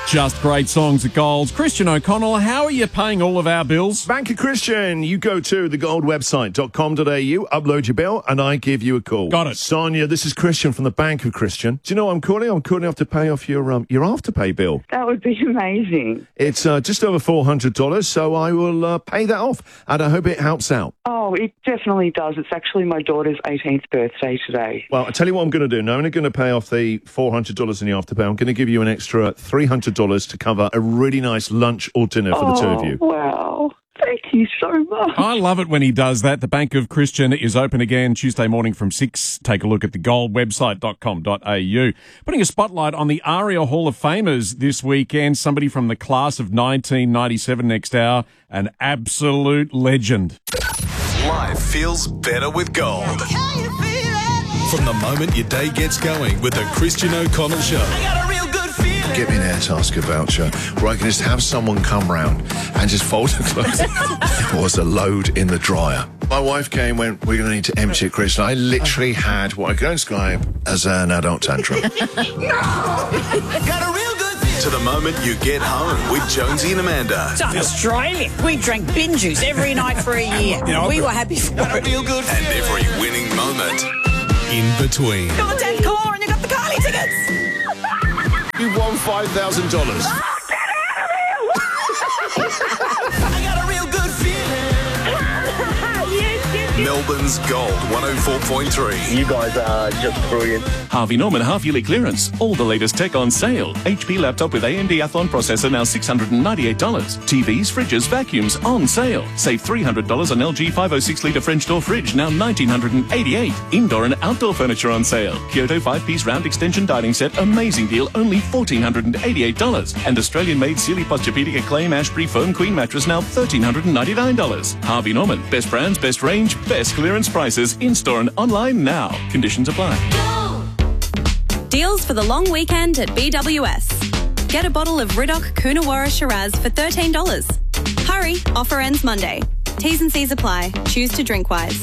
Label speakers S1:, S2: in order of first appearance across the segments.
S1: Just great songs at Gold's. Christian O'Connell, how are you paying all of our bills?
S2: Bank of Christian, you go to thegoldwebsite.com.au, upload your bill, and I give you a call.
S1: Got it.
S2: Sonia, this is Christian from the Bank of Christian. Do you know what I'm calling? I'm calling up to pay off your afterpay bill.
S3: That would be amazing.
S2: It's just over $400, so I will pay that off, and I hope it helps out.
S3: Oh, it definitely does. It's actually my daughter's 18th birthday today.
S2: Well, I'll tell you what I'm going to do. Not only going to pay off the $400 in the afterpay, I'm going to give you an extra $300 to cover a really nice lunch or dinner for the two of you.
S3: Wow. Thank you so much.
S1: I love it when he does that. The Bank of Christian is open again Tuesday morning from 6. Take a look at thegoldwebsite.com.au. Putting a spotlight on the ARIA Hall of Famers this weekend. Somebody from the class of 1997 next hour. An absolute legend.
S4: Life feels better with Gold. From the moment your day gets going with the Christian O'Connell Show.
S2: Get me an Airtasker voucher where I can just have someone come round and just fold the clothes. It was a load in the dryer. My wife came and went, we're going to need to empty it, Chris. And I literally had what I can describe as an adult tantrum.
S4: To the moment you get home with Jonesy and Amanda.
S5: It's Australia. We drank bin juice every night for a year. We were happy for it.
S4: And every winning moment in between.
S5: You got the 10th core and you got the Carly tickets.
S2: You won $5,000.
S4: Melbourne's Gold 104.3.
S6: You guys are just brilliant.
S7: Harvey Norman half-yearly clearance. All the latest tech on sale. HP laptop with AMD Athlon processor now $698. TVs, fridges, vacuums on sale. Save $300 on LG 506-litre French door fridge now $1,988. Indoor and outdoor furniture on sale. Kyoto 5-piece round extension dining set. Amazing deal, only $1,488. And Australian-made Sealy Posturepedic Acclaim Ashbury Foam Queen mattress now $1,399. Harvey Norman. Best brands, best range, best clearance prices, in-store and online now. Conditions apply.
S8: Deals for the long weekend at BWS. Get a bottle of Riddoch Coonawarra Shiraz for $13. Hurry, offer ends Monday. T's and C's apply. Choose to drink wise.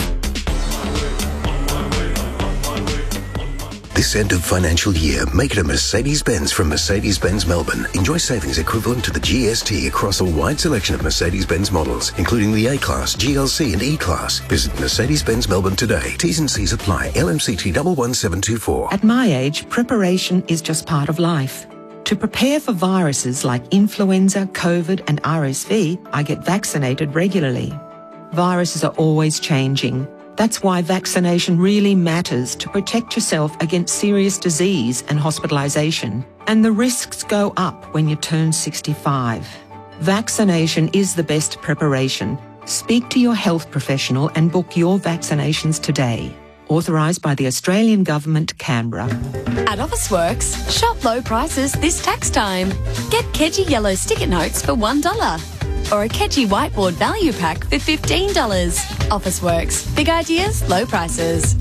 S9: This end of financial year, make it a Mercedes-Benz from Mercedes-Benz Melbourne. Enjoy savings equivalent to the GST across a wide selection of Mercedes-Benz models, including the A-Class, GLC and E-Class. Visit Mercedes-Benz Melbourne today. T's and C's apply. LMCT 11724.
S10: At my age, preparation is just part of life. To prepare for viruses like influenza, COVID and RSV, I get vaccinated regularly. Viruses are always changing. That's why vaccination really matters to protect yourself against serious disease and hospitalisation. And the risks go up when you turn 65. Vaccination is the best preparation. Speak to your health professional and book your vaccinations today. Authorised by the Australian Government, Canberra.
S11: At Officeworks, shop low prices this tax time. Get Kedgie yellow sticker notes for $1. Or a Kedgie whiteboard value pack for $15. Officeworks. Big ideas, low prices.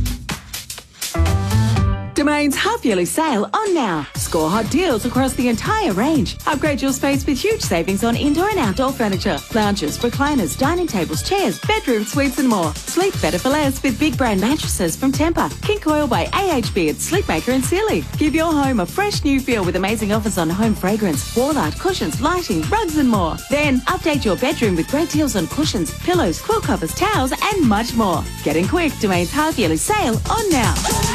S12: Domain's half-yearly sale on now. Score hot deals across the entire range. Upgrade your space with huge savings on indoor and outdoor furniture, lounges, recliners, dining tables, chairs, bedroom suites and more. Sleep better for less with big brand mattresses from Tempur, King Coil by AHB at Sleepmaker and Sealy. Give your home a fresh new feel with amazing offers on home fragrance, wall art, cushions, lighting, rugs and more. Then update your bedroom with great deals on cushions, pillows, quilt covers, towels and much more. Get in quick. Domain's half-yearly sale on now.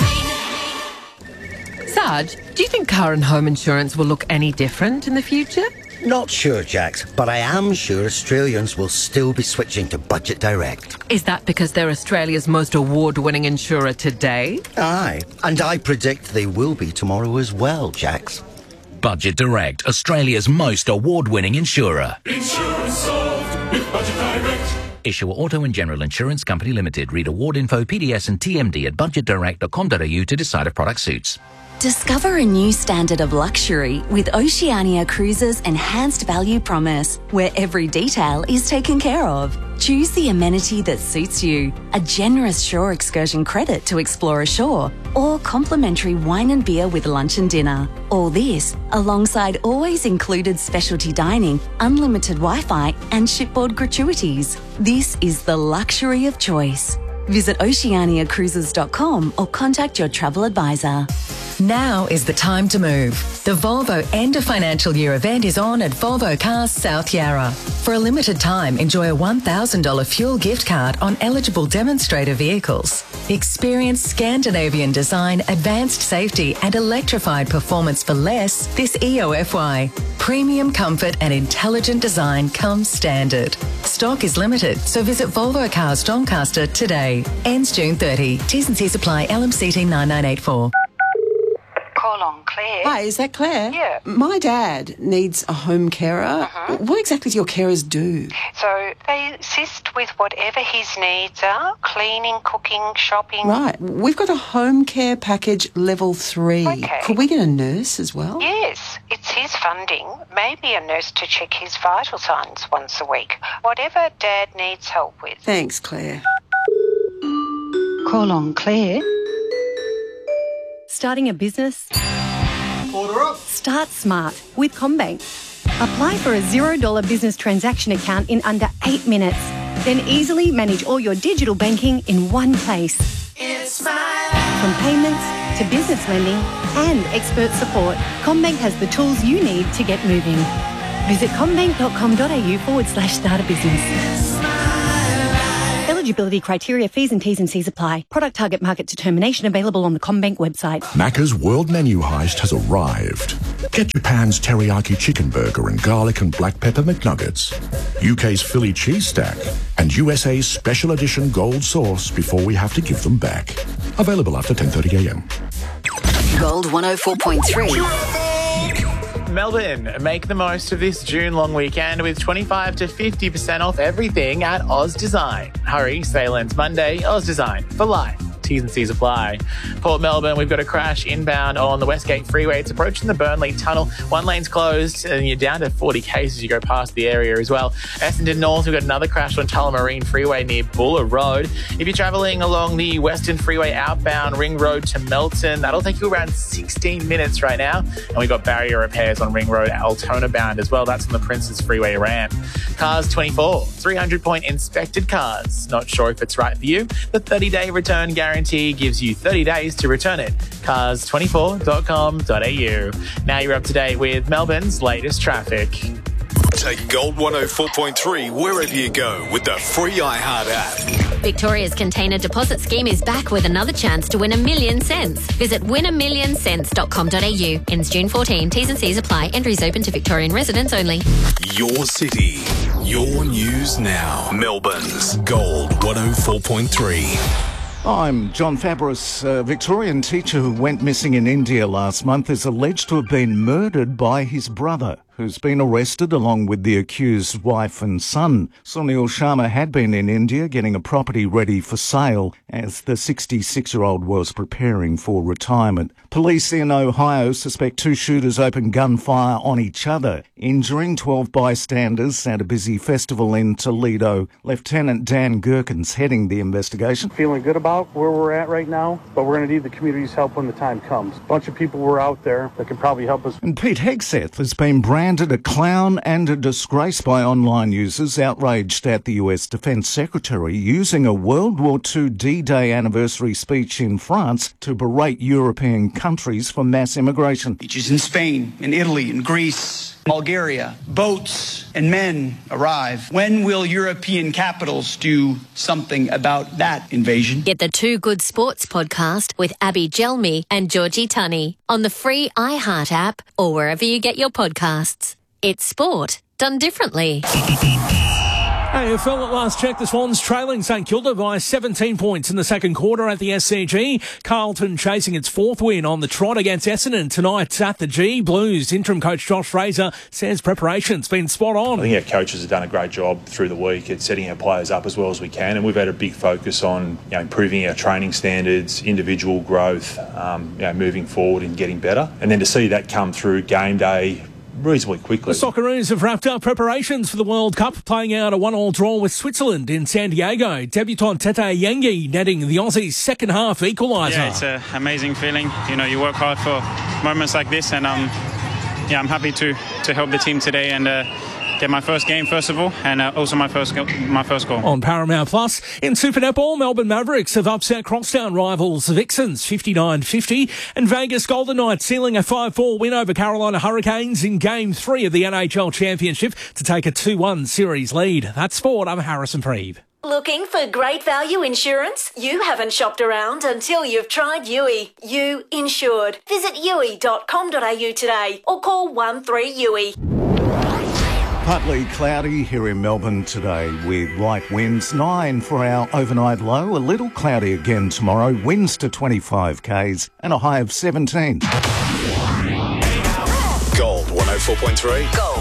S13: Sarge, do you think car and home insurance will look any different in the future?
S14: Not sure, Jax, but I am sure Australians will still be switching to Budget Direct.
S13: Is that because they're Australia's most award-winning insurer today?
S14: Aye, and I predict they will be tomorrow as well, Jax.
S15: Budget Direct, Australia's most award-winning insurer.
S16: Insurance solved with Budget Direct.
S15: Issuer Auto and General Insurance Company Limited. Read award info, PDS and TMD at budgetdirect.com.au to decide if product suits.
S17: Discover a new standard of luxury with Oceania Cruises' enhanced value promise, where every detail is taken care of. Choose the amenity that suits you, a generous shore excursion credit to explore ashore, or complimentary wine and beer with lunch and dinner. All this alongside always included specialty dining, unlimited Wi-Fi and shipboard gratuities. This is the luxury of choice. Visit oceaniacruises.com or contact your travel advisor.
S6: Now is the time to move. The Volvo End of Financial Year event is on at Volvo Cars South Yarra. For a limited time, enjoy a $1,000 fuel gift card on eligible demonstrator vehicles. Experience Scandinavian design, advanced safety and electrified performance for less this EOFY. Premium comfort and intelligent design comes standard. Stock is limited, so visit Volvo Cars Doncaster today. Ends June 30. T's and C's apply. LMCT 9984.
S18: Call on Claire.
S19: Hi, is that Claire?
S18: Yeah.
S19: My dad needs a home carer. What exactly do your carers do?
S18: So they assist with whatever his needs are, cleaning, cooking, shopping.
S19: Right. We've got a home care package level 3.
S18: Okay.
S19: Could we get a nurse as well?
S18: Yes, it's his funding. Maybe a nurse to check his vital signs once a week. Whatever Dad needs help with.
S19: Thanks, Claire.
S18: Call on Claire.
S20: Starting a business? Order up. Start smart with CommBank. Apply for a $0 business transaction account in under 8 minutes. Then easily manage all your digital banking in one place.
S16: It's my life.
S20: From payments to business lending and expert support, CommBank has the tools you need to get moving. Visit commbank.com.au/start a business. Eligibility criteria, fees and T's and C's apply. Product target market determination available on the CommBank website.
S21: Macca's World Menu Heist has arrived. Get Japan's teriyaki chicken burger and garlic and black pepper McNuggets, UK's Philly cheese stack, and USA's special edition gold sauce before we have to give them back. Available after 10:30 a.m.
S22: Gold 104.3.
S23: Melbourne, make the most of this June long weekend with 25 to 50% off everything at Oz Design. Hurry, sale ends Monday. Oz Design for life. T's and C's apply. Port Melbourne, we've got a crash inbound on the Westgate Freeway. It's approaching the Burnley Tunnel. One lane's closed and you're down to 40 cases as you go past the area as well. Essendon North, we've got another crash on Tullamarine Freeway near Buller Road. If you're travelling along the Western Freeway outbound Ring Road to Melton, that'll take you around 16 minutes right now. And we've got barrier repairs on Ring Road Altona bound as well. That's on the Princes Freeway ramp. Cars 24, 300-point inspected cars. Not sure if it's right for you? The 30-day return guarantee gives you 30 days to return it. Cars24.com.au. Now you're up to date with Melbourne's latest traffic.
S4: Take Gold 104.3 wherever you go with the free iHeart app.
S24: Victoria's container deposit scheme is back with another chance to win $1 million cents. Visit winamillion.com.au. Ends June 14. T's and C's apply. Entries open to Victorian residents only.
S4: Your city, your news now. Melbourne's Gold 104.3.
S25: I'm John Fabris. A Victorian teacher who went missing in India last month is alleged to have been murdered by his brother, who's been arrested along with the accused's wife and son. Sunil Sharma had been in India getting a property ready for sale as the 66-year-old was preparing for retirement. Police in Ohio suspect 2 shooters opened gunfire on each other, injuring 12 bystanders at a busy festival in Toledo. Lieutenant Dan Gherkin's heading the investigation.
S26: Feeling good about where we're at right now, but we're going to need the community's help when the time comes. A bunch of people were out there that can probably help us.
S25: And Pete Hegseth has been branded a clown and a disgrace by online users outraged at the US Defence Secretary using a World War II D-Day anniversary speech in France to berate European countries for mass immigration.
S27: Beaches in Spain, in Italy, in Greece, Bulgaria, boats and men arrive. When will European capitals do something about that invasion?
S24: Get the Too Good Sports podcast with Abby Gelmi and Georgie Tunney on the free iHeart app or wherever you get your podcasts. It's sport done differently.
S28: AFL at last check, the Swans trailing St Kilda by 17 points in the second quarter at the SCG. Carlton chasing its 4th win on the trot against Essendon tonight at the G. Blues interim coach Josh Fraser says preparation's been spot on.
S29: I think our coaches have done a great job through the week at setting our players up as well as we can, and we've had a big focus on improving our training standards, individual growth, moving forward and getting better. And then to see that come through game day reasonably quickly.
S28: The Socceroos have wrapped up preparations for the World Cup, playing out a 1-1 draw with Switzerland in San Diego. Debutant Tete Yengi netting the Aussies' second half equaliser.
S30: Yeah, it's an amazing feeling. You work hard for moments like this, and I'm happy to help the team today and get my first game first of all, and also my first goal.
S28: On Paramount Plus, in Super Netball, Melbourne Mavericks have upset Crosstown rivals Vixens 59-50, and Vegas Golden Knights sealing a 5-4 win over Carolina Hurricanes in Game 3 of the NHL Championship to take a 2-1 series lead. That's sport. I'm Harrison Preeve.
S1: Looking for great value insurance? You haven't shopped around until you've tried Yui. You insured. Visit yui.com.au today or call 13-YUI.
S25: Partly cloudy here in Melbourne today with light winds, 9 for our overnight low. A little cloudy again tomorrow, winds to 25 k's and a high of 17.
S4: Gold 104.3.
S22: Gold.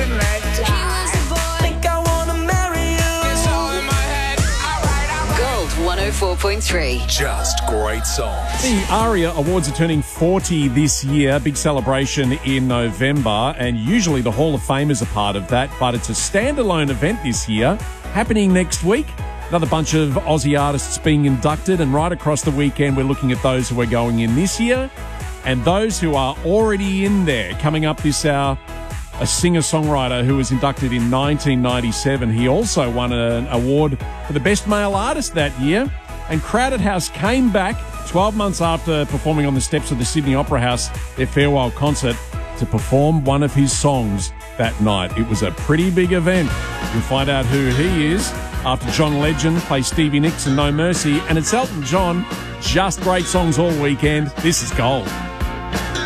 S22: Gold 104.3.
S4: Just great songs.
S2: The ARIA Awards are turning 40 this year. Big celebration in November, and usually the Hall of Fame is a part of that, but it's a standalone event this year, happening next week. Another bunch of Aussie artists being inducted, and right across the weekend we're looking at those who are going in this year and those who are already in there. Coming up this hour, a singer-songwriter who was inducted in 1997. He also won an award for the Best Male Artist that year. And Crowded House came back 12 months after performing on the steps of the Sydney Opera House, their farewell concert, to perform one of his songs that night. It was a pretty big event. You'll find out who he is after John Legend plays Stevie Nicks and No Mercy. And it's Elton John. Just great songs all weekend. This is Gold.